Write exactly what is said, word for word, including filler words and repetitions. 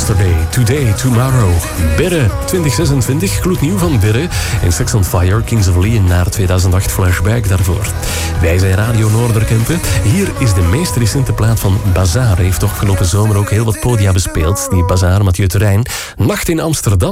Yesterday, Today, Tomorrow. Birre, twintig zesentwintig, gloednieuw van Birre. En Sex on Fire, Kings of Leon naar tweeduizend acht flashback daarvoor. Wij zijn Radio Noorderkempen. Hier is de meest recente plaat van Bazaar. Heeft toch afgelopen zomer ook heel wat podia bespeeld. Die Bazaar, Mathieu Terrein. Nacht in Amsterdam.